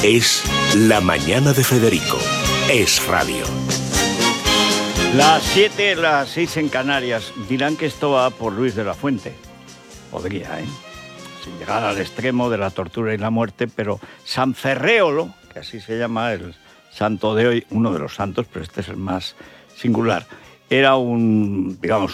Es La Mañana de Federico. Es radio. Las 7, las 6 en Canarias. Dirán que esto va por Luis de la Fuente. Podría, sin llegar al extremo de la tortura y la muerte, pero San Ferréolo, que así se llama el santo de hoy, uno de los santos, pero este es el más singular, era un, digamos,